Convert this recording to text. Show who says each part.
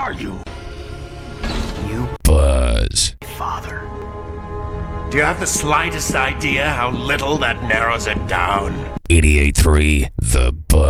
Speaker 1: are you?
Speaker 2: You
Speaker 3: Buzz.
Speaker 2: father.
Speaker 1: Do you have the slightest idea how little that narrows him down?
Speaker 3: 88.3 The Buzz.